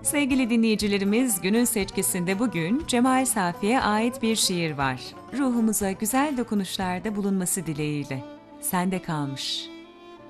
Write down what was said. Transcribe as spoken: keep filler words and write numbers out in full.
Sevgili dinleyicilerimiz, günün seçkisinde bugün Cemal Safi'ye ait bir şiir var. Ruhumuza güzel dokunuşlarda bulunması dileğiyle. Sende kalmış.